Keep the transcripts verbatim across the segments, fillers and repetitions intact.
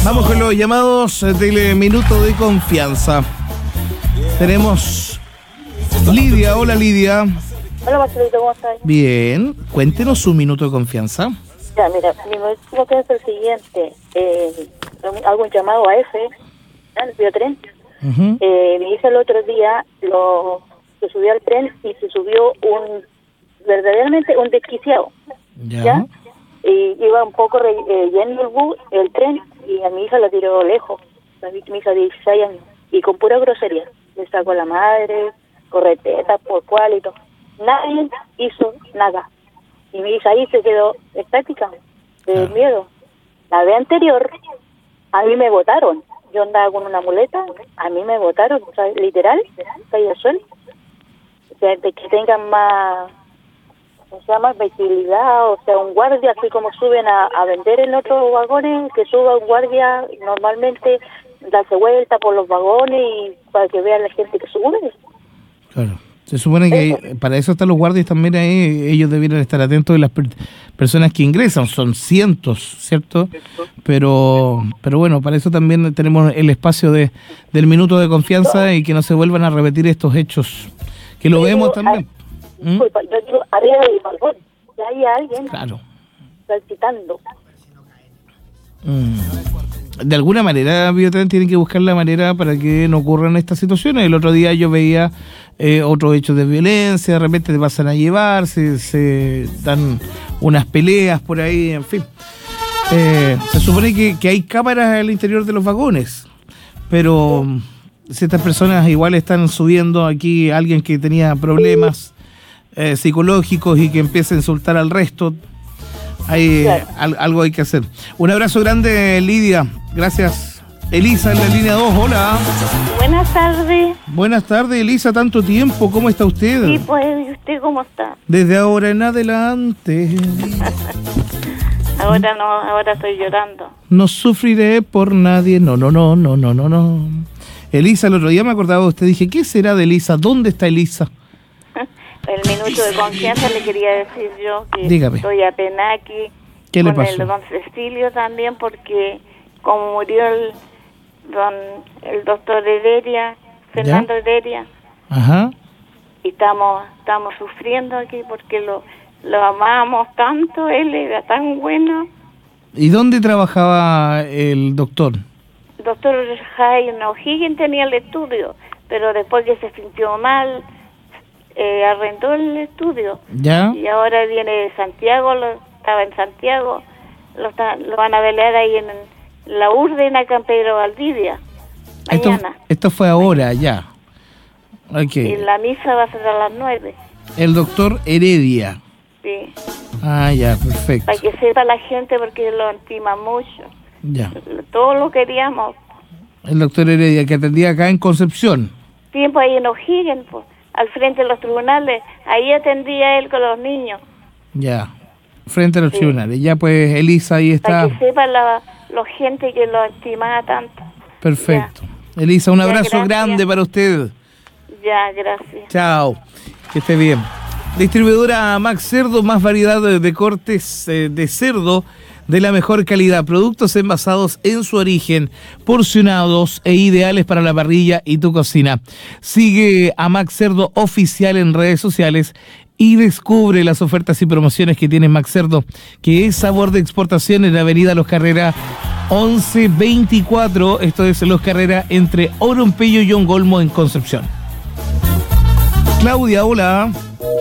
Vamos con los llamados del minuto de confianza. Tenemos Lidia. Hola, Lidia. Hola, Marcelito, ¿cómo estás? Bien. Cuéntenos su minuto de confianza. Ya, mira, mi minuto de confianza es el siguiente. Eh, hago un llamado a F, al biotren. Uh-huh. Eh, mi hija el otro día lo, se subió al tren y se subió un verdaderamente un desquiciado. Ya. ¿Ya? Y iba un poco re, eh, lleno el bus, el tren, y a mi hija la tiró lejos. Mi hija de dieciséis años. Y con pura grosería. Le sacó a la madre, correteta, por cual y todo. Nadie hizo nada. Y mi hija ahí se quedó estática, de ah. miedo. La vez anterior, a mí me botaron. Yo andaba con una muleta, a mí me botaron, o sea, literal, caí al suelo. O sea, de que tengan más, ¿cómo se llama? Visibilidad, o sea, un guardia, así como suben a, a vender en otros vagones, que suba un guardia normalmente, darse vuelta por los vagones y para que vean la gente que sube. Claro. Se supone que eh, para eso están los guardias también ahí, ellos debieran estar atentos de las per- personas que ingresan, son cientos, ¿cierto? Pero pero bueno, para eso también tenemos el espacio de del minuto de confianza y que no se vuelvan a repetir estos hechos, que lo vemos también. ¿Mm? Disculpa, yo digo, arriba del balcón, ya hay alguien claro. saltitando. Mm. De alguna manera, Biotren tienen que buscar la manera para que no ocurran estas situaciones. El otro día yo veía eh, otros hechos de violencia, de repente te pasan a llevar, se, se dan unas peleas por ahí, en fin. Eh, se supone que, que hay cámaras al interior de los vagones, pero si estas personas igual están subiendo aquí a alguien que tenía problemas eh, psicológicos y que empieza a insultar al resto, hay claro. al, algo hay que hacer. Un abrazo grande, Lidia. Gracias. Elisa en la línea dos. Hola. Buenas tardes. Buenas tardes, Elisa. Tanto tiempo. ¿Cómo está usted? Sí, pues, ¿y usted cómo está? Desde ahora en adelante. Ahora no, ahora estoy llorando. No sufriré por nadie. No, no, no, no, no, no, no. Elisa, el otro día me acordaba de usted. Dije, ¿qué será de Elisa? ¿Dónde está Elisa? El minuto de confianza le quería decir yo que Dígame. Estoy apenada aquí. ¿Qué con le pasó? El don Cecilio también, porque como murió el don el doctor Heredia, Fernando ¿Ya? Heredia, Ajá. y estamos estamos sufriendo aquí porque lo lo amamos tanto, él era tan bueno. ¿Y dónde trabajaba el doctor? Doctor Jaime O'Higgins tenía el estudio, pero después que se sintió mal, eh, arrendó el estudio. ¿Ya? Y ahora viene de Santiago, lo, estaba en Santiago, lo, está, lo van a velar ahí en la Urden, acá en Pedro Valdivia, mañana. Esto, esto fue ahora, ya. Okay. Y la misa va a ser a las nueve. El doctor Heredia. Sí. Ah, ya, perfecto. Para que sepa la gente, porque lo estima mucho. Ya. Todos lo queríamos. El doctor Heredia, que atendía acá en Concepción. Tiempo ahí en O'Higgins, pues, al frente de los tribunales. Ahí atendía él con los niños. Ya, frente a los sí. tribunales. Ya, pues, Elisa, ahí está. Para que sepa la, la gente que lo estimaba tanto. Perfecto. Ya. Elisa, un abrazo ya, grande para usted. Ya, gracias. Chao, que esté bien. Distribuidora Max Cerdo, más variedad de, de cortes eh, de cerdo de la mejor calidad, productos envasados en su origen, porcionados e ideales para la parrilla y tu cocina. Sigue a Max Cerdo Oficial en redes sociales y descubre las ofertas y promociones que tiene Max Cerdo, que es sabor de exportación en la avenida Los Carrera once veinticuatro, esto es Los Carrera entre Oropello y Ongolmo en Concepción. Claudia, hola.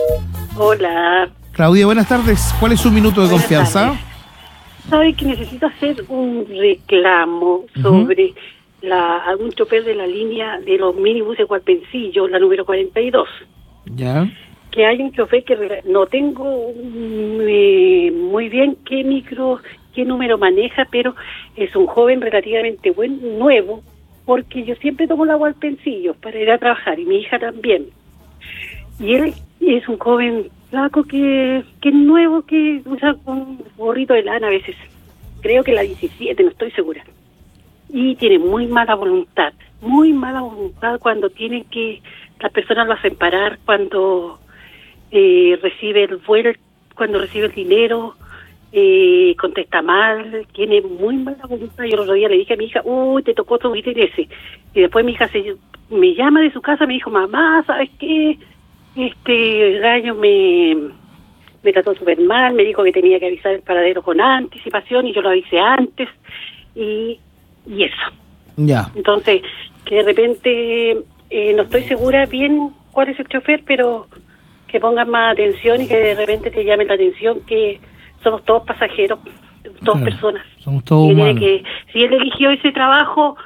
Hola. Claudia, buenas tardes. ¿Cuál es su minuto de buenas confianza? Tardes. Sabe que necesito hacer un reclamo uh-huh. sobre la algún chofer de la línea de los minibuses Hualpencillo, la número cuarenta y dos. Ya. Que hay un chofer que no tengo eh, muy bien qué micro, qué número maneja, pero es un joven relativamente buen, nuevo, porque yo siempre tomo la Hualpencillo para ir a trabajar y mi hija también. Y él es un joven flaco que, que es nuevo, que usa un gorrito de lana a veces. Creo que la diecisiete, no estoy segura. Y tiene muy mala voluntad, muy mala voluntad cuando tienen que, las personas lo hacen parar, cuando eh, recibe el vuelo, cuando recibe el dinero, eh, contesta mal, tiene muy mala voluntad. Yo el otro día le dije a mi hija, uy, te tocó subir ese. Y después mi hija se, me llama de su casa, me dijo, mamá, ¿sabes qué? Este gallo me, me trató súper mal, me dijo que tenía que avisar el paradero con anticipación y yo lo avisé antes. Y, y eso. Ya. Entonces, que de repente, eh, no estoy segura bien cuál es el chofer, pero que pongan más atención y que de repente te llamen la atención que somos todos pasajeros, todas Claro, personas. somos todos Y tiene humanos. que, si él eligió ese trabajo,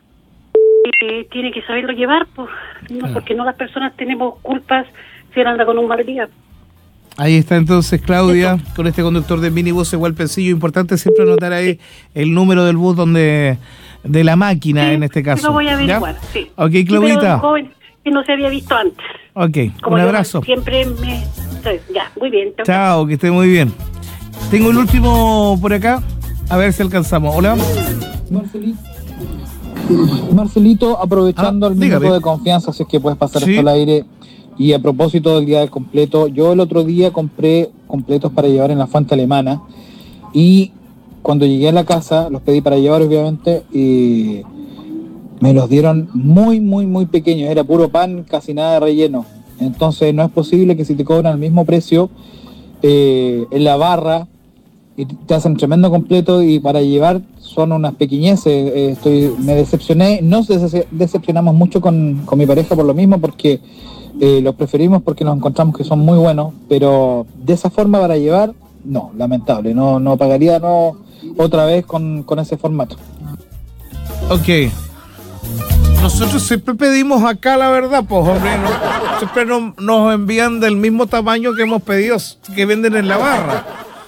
eh, tiene que saberlo llevar, pues, no, Claro. porque no las personas tenemos culpas si él anda con un mal día. Ahí está entonces Claudia, con este conductor de minibús igual Pensillo. Importante siempre anotar ahí el número del bus donde de la máquina Sí, en este caso. Lo voy a ¿Ya? averiguar, sí. Ok, Sí, pero Claudita. un joven que no se había visto antes. Ok, Como un yo abrazo. Siempre me... Ya, muy bien. chao. Chao, que esté muy bien. Tengo el último por acá, a ver si alcanzamos. Hola. Marcelito, Marcelito aprovechando Ah, el dígame. minuto de confianza, si es que puedes pasar Sí. esto al aire, y a propósito del día del completo, yo el otro día compré completos para llevar en la fuente alemana, y cuando llegué a la casa, los pedí para llevar obviamente, y me los dieron muy, muy, muy pequeños, era puro pan, casi nada de relleno. Entonces no es posible que si te cobran el mismo precio eh, en la barra, y te hacen tremendo completo y para llevar son unas pequeñeces. Eh, estoy, me decepcioné, nos dece- decepcionamos mucho con, con mi pareja por lo mismo, porque eh, los preferimos porque nos encontramos que son muy buenos, pero de esa forma para llevar, no, lamentable, no, no pagaría no otra vez con, con ese formato. Ok. Nosotros siempre pedimos acá la verdad, pues hombre, no, siempre no- nos envían del mismo tamaño que hemos pedido, que venden en la barra.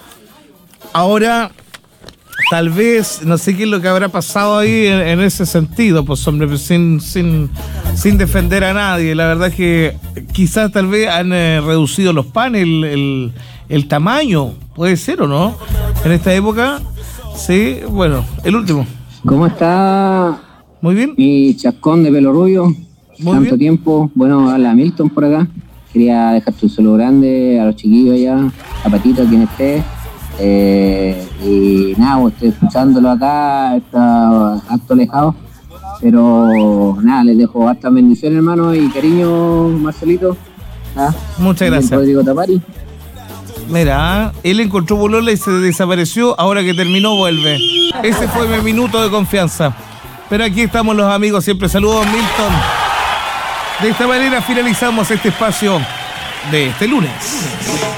Ahora, tal vez, no sé qué es lo que habrá pasado ahí en, en ese sentido, pues hombre, pues, sin, sin, sin defender a nadie. La verdad es que quizás tal vez han eh, reducido los panes, el, el, el tamaño, puede ser o no, en esta época. Sí, bueno, el último. ¿Cómo está Muy bien. mi chascón de pelo rubio? Muy Tanto bien. tiempo. Bueno, habla Milton por acá. Quería dejarte un saludo grande a los chiquillos allá, a Patito, a quien esté. Eh, y nada, pues, estoy escuchándolo acá, está acto alejado. Pero nada, les dejo hartas bendiciones, hermano, y cariño, Marcelito. ¿Ah? Muchas Y gracias. Rodrigo Tapari. Mira, él encontró bolola y se desapareció, ahora que terminó vuelve. Ese fue mi minuto de confianza. Pero aquí estamos los amigos, siempre saludos, Milton. De esta manera finalizamos este espacio de este lunes.